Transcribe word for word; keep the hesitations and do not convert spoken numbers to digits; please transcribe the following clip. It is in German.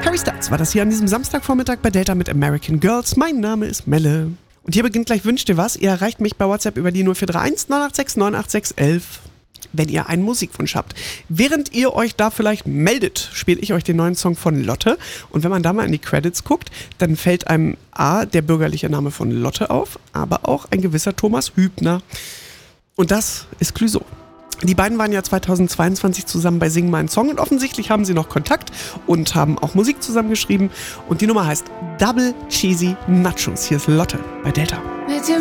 Harry Styles war das hier an diesem Samstagvormittag bei Delta mit American Girls. Mein Name ist Melle. Und hier beginnt gleich Wünsch dir was. Ihr erreicht mich bei WhatsApp über die null vier drei eins neun acht sechs neun acht sechs elf, wenn ihr einen Musikwunsch habt. Während ihr euch da vielleicht meldet, spiele ich euch den neuen Song von Lotte. Und wenn man da mal in die Credits guckt, dann fällt einem A, der bürgerliche Name von Lotte auf, aber auch ein gewisser Thomas Hübner. Und das ist Clouseau. Die beiden waren ja zweitausendzweiundzwanzig zusammen bei Sing meinen Song und offensichtlich haben sie noch Kontakt und haben auch Musik zusammengeschrieben. Und die Nummer heißt Double Cheesy Nachos. Hier ist Lotte bei Delta.